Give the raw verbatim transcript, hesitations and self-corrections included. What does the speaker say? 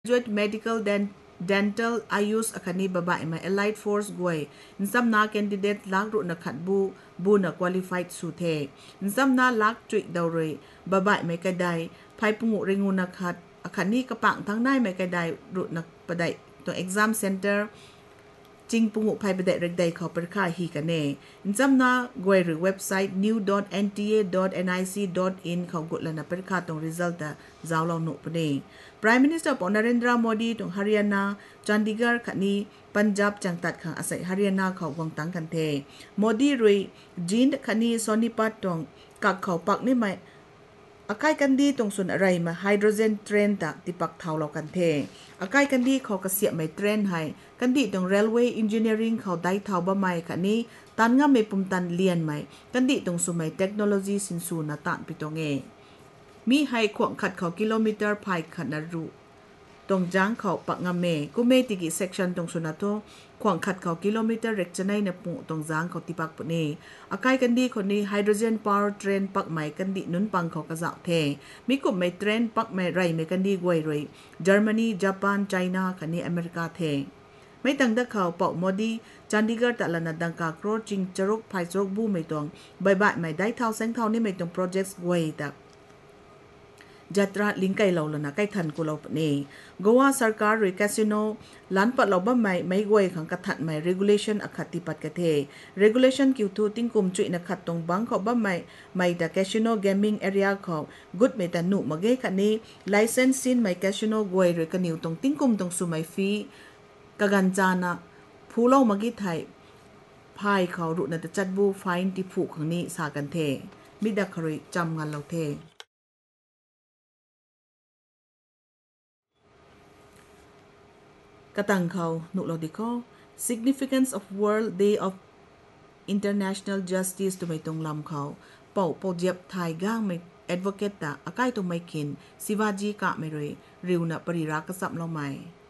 graduate medical den dental ayus akhani babae ma allied force goi insamna candidate lak ru na khat bu bu na qualified su the insamna lak trick dawrei babae mai kadai phai pungu ringu na khat akhani kapang thang nai mai kadai ru na padai to exam centerจริงปุ่งภายประเดเรกใดเขาประกาศฮีกันเน่จำนะกวยหรือเว็บไซต์ new dot n t a dot n i c dot in เขากดแล้วนะประกาศตรง result แต่จ้าวเราหนุปนี่ Prime Minister ปอนารนดราโมดีตรงฮาริยานาจันดิการขันนี้ปัญจาบจังตัดขังอาศัยฮาริยานาเขาวางตังกันเทโมดีรุยจีนขันนี้ซอนิปัตตรงกักเขาปักนี่ไหมอาไกกันดีตรงส่วนอะไรมาไฮโดรเจนเทรนตะติปักเท่าเรากันเทอาไกกันดีเขากระเสียไม่เทรนให้กันดีตรง railway engineering เขาได้เท่าบ่ไม่ค่ะนี้ตันง่าไม่ปุ่มตันเลียนไหมกันดีตรงสุมัยเทคโนโลยีสินสูนตันปิตรงเอมีให้ขวงขัดเขากิโลเมตรพายขัดนรูตรงจ้างเขาปักงามเมกุเมติกิ section ตรงสุนัตโตขวงขัดเขากิโลเมตรเร็กจะในในปุ่งตรงจ้างเขาติปักปุ่นเออาไกกันดีคนนี้ไฮโดรเจนพาวเวอร์เทรนปักใหม่กันดีนุนปังเขากระเจาะเทมีกลุ่มไม่เทรนปักไม่ไรไม่กันดีกวยเลยเยอรมนีญี่ปุ่นไชน่าคันนี้อเมริกาเทไม่ตั้งแต่เขาเป่าโมดีจันดิการแต่ละนัดดังกากโรจิงจรุกภายจรุกบูไม่ตรงใบใบไม่ได้เท่าแสงเท่านี่ไม่ตรงโปรเจกต์ไว้แต่จัตราลิงไกเราแล้วนะไกทันกูเราปนี่กัวสารหรือคาสิโนล้านปัดเราบ้าไม่ไม่กวยขังกระถัดไม่ regulation อคัติปัดกระเท regulation คิวทูติ้งกุมจุยนักขัดตรงบังเขาบ้าไม่ไม่แต่คาสิโน gaming area เขากุดไม่แต่หนุมาเกยคันนี้ license สินไม่คาสิโนกวยหรือกันนิวตรงติ้งกุมตรงสุไม่ฟีกกันจานะผู้เล่ามากี่ไทยพายเขารุนัดจัดบูไฟน์ที่ผูกขังนี้สากันเทมิดาคริจำงานเราเทกระตังเขาหนุเราดิโก้ significance of World Day of International Justice ตัวไม่ตรงลำเขาเป่าเป่าเจ็บไทยก้างไม่ advocate ตาอาใกล้ตัวไม่เข็นสิวาจีกะไม่เลยริวนะปริรักกษัตริย์เราใหม่